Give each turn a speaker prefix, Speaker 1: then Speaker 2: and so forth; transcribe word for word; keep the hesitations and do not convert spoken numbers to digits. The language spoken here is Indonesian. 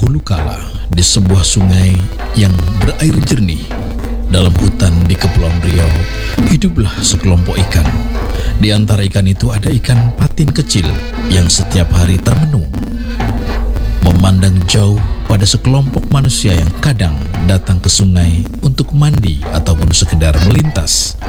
Speaker 1: Dahulu kala, di sebuah sungai yang berair jernih, dalam hutan di Kepulauan Riau, hiduplah sekelompok ikan. Di antara ikan itu ada ikan patin kecil yang setiap hari termenung, memandang jauh pada sekelompok manusia yang kadang datang ke sungai untuk mandi ataupun sekedar melintas.